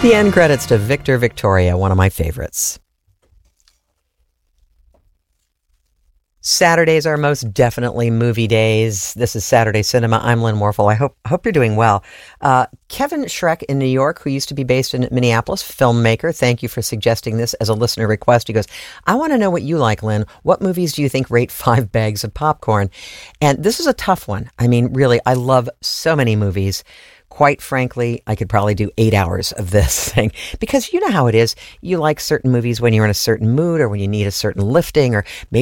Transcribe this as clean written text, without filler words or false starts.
The end credits to Victor Victoria, one of my favorites. Saturdays are most definitely movie days. This is Saturday Cinema. I'm Lynn Warfel. I hope you're doing well. Kevin Schreck in New York, who used to be based in Minneapolis, filmmaker. Thank you for suggesting this as a listener request. He goes, I want to know what you like, Lynn. What movies do you think rate 5 bags of popcorn? And this is a tough one. I mean, really, I love so many movies. Quite frankly, I could probably do 8 hours of this thing because you know how it is. You like certain movies when you're in a certain mood or when you need a certain lifting or maybe